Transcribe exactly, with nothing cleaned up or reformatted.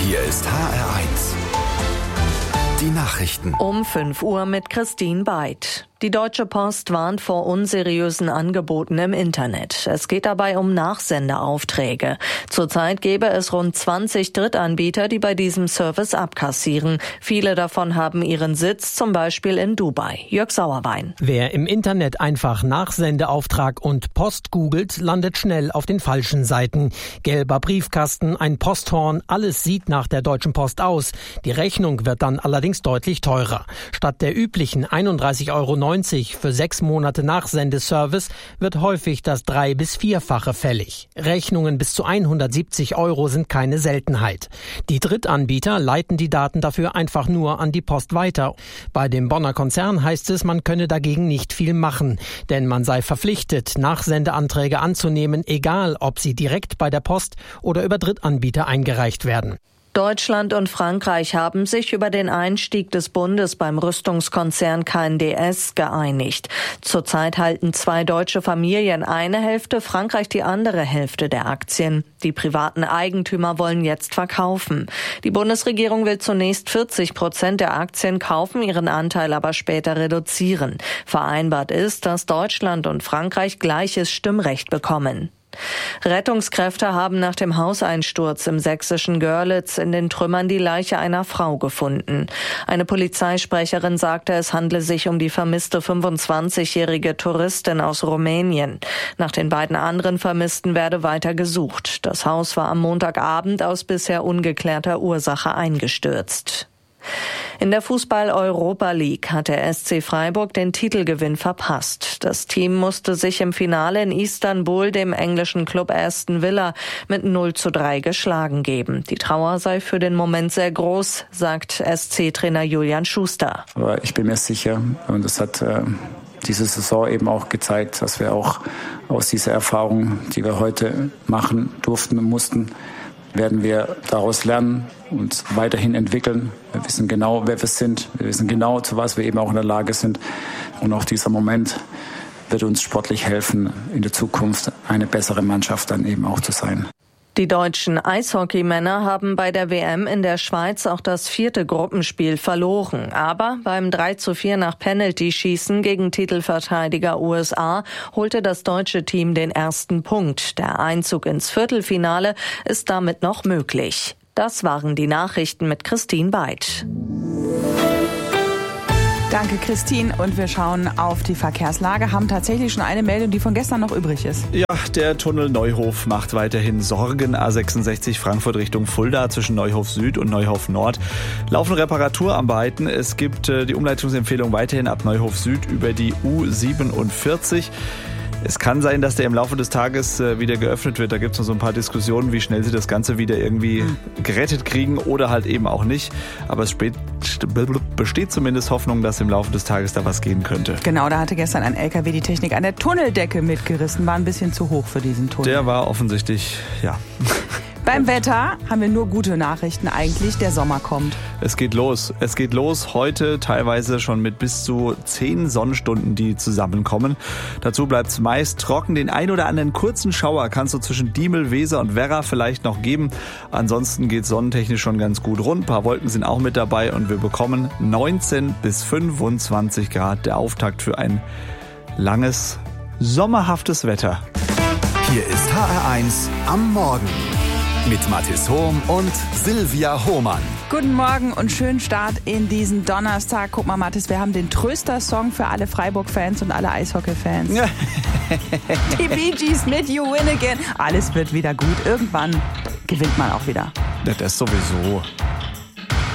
Hier ist H R eins. Die Nachrichten. Um fünf Uhr mit Christine Beid. Die Deutsche Post warnt vor unseriösen Angeboten im Internet. Es geht dabei um Nachsendeaufträge. Zurzeit gäbe es rund zwanzig Drittanbieter, die bei diesem Service abkassieren. Viele davon haben ihren Sitz zum Beispiel in Dubai. Jörg Sauerwein. Wer im Internet einfach Nachsendeauftrag und Post googelt, landet schnell auf den falschen Seiten. Gelber Briefkasten, ein Posthorn, alles sieht nach der Deutschen Post aus. Die Rechnung wird dann allerdings deutlich teurer. Statt der üblichen einunddreißig Euro neunzig für sechs Monate Nachsendeservice wird häufig das drei- bis vierfache fällig. Rechnungen bis zu hundertsiebzig Euro sind keine Seltenheit. Die Drittanbieter leiten die Daten dafür einfach nur an die Post weiter. Bei dem Bonner Konzern heißt es, man könne dagegen nicht viel machen, denn man sei verpflichtet, Nachsendeanträge anzunehmen, egal ob sie direkt bei der Post oder über Drittanbieter eingereicht werden. Deutschland und Frankreich haben sich über den Einstieg des Bundes beim Rüstungskonzern K N D S geeinigt. Zurzeit halten zwei deutsche Familien eine Hälfte, Frankreich die andere Hälfte der Aktien. Die privaten Eigentümer wollen jetzt verkaufen. Die Bundesregierung will zunächst vierzig Prozent der Aktien kaufen, ihren Anteil aber später reduzieren. Vereinbart ist, dass Deutschland und Frankreich gleiches Stimmrecht bekommen. Rettungskräfte haben nach dem Hauseinsturz im sächsischen Görlitz in den Trümmern die Leiche einer Frau gefunden. Eine Polizeisprecherin sagte, es handle sich um die vermisste fünfundzwanzigjährige Touristin aus Rumänien. Nach den beiden anderen Vermissten werde weiter gesucht. Das Haus war am Montagabend aus bisher ungeklärter Ursache eingestürzt. In der Fußball-Europa League hat der S C Freiburg den Titelgewinn verpasst. Das Team musste sich im Finale in Istanbul dem englischen Club Aston Villa mit null zu drei geschlagen geben. Die Trauer sei für den Moment sehr groß, sagt S C-Trainer Julian Schuster. Aber ich bin mir sicher, und das hat äh, diese Saison eben auch gezeigt, dass wir auch aus dieser Erfahrung, die wir heute machen durften und mussten, werden wir daraus lernen und weiterhin entwickeln. Wir wissen genau, wer wir sind. Wir wissen genau, zu was wir eben auch in der Lage sind. Und auch dieser Moment wird uns sportlich helfen, in der Zukunft eine bessere Mannschaft dann eben auch zu sein. Die deutschen Eishockeymänner haben bei der W M in der Schweiz auch das vierte Gruppenspiel verloren. Aber beim drei zu vier nach Penalty-Schießen gegen Titelverteidiger U S A holte das deutsche Team den ersten Punkt. Der Einzug ins Viertelfinale ist damit noch möglich. Das waren die Nachrichten mit Christine Beid. Danke, Christine. Und wir schauen auf die Verkehrslage, haben tatsächlich schon eine Meldung, die von gestern noch übrig ist. Ja, der Tunnel Neuhof macht weiterhin Sorgen. A sechsundsechzig Frankfurt Richtung Fulda zwischen Neuhof Süd und Neuhof Nord. Laufen Reparaturarbeiten. Es gibt äh, die Umleitungsempfehlung weiterhin ab Neuhof Süd über die U siebenundvierzig. Es kann sein, dass der im Laufe des Tages äh, wieder geöffnet wird. Da gibt es noch so ein paar Diskussionen, wie schnell sie das Ganze wieder irgendwie gerettet kriegen oder halt eben auch nicht. Aber es spät, besteht zumindest Hoffnung, dass im Laufe des Tages da was gehen könnte. Genau, da hatte gestern ein L K W die Technik an der Tunneldecke mitgerissen. War ein bisschen zu hoch für diesen Tunnel. Der war offensichtlich, ja... Beim Wetter haben wir nur gute Nachrichten eigentlich. Der Sommer kommt. Es geht los. Es geht los heute teilweise schon mit bis zu zehn Sonnenstunden, die zusammenkommen. Dazu bleibt es meist trocken. Den ein oder anderen kurzen Schauer kannst du zwischen Diemel, Weser und Werra vielleicht noch geben. Ansonsten geht es sonnentechnisch schon ganz gut rund. Ein paar Wolken sind auch mit dabei und wir bekommen neunzehn bis fünfundzwanzig Grad. Der Auftakt für ein langes, sommerhaftes Wetter. Hier ist H R eins am Morgen. Mit Mathis Hohm und Silvia Hohmann. Guten Morgen und schönen Start in diesen Donnerstag. Guck mal, Mathis, wir haben den Tröster-Song für alle Freiburg-Fans und alle Eishockey-Fans. Die Bee Gees mit You Win Again. Alles wird wieder gut. Irgendwann gewinnt man auch wieder. Ja, das sowieso.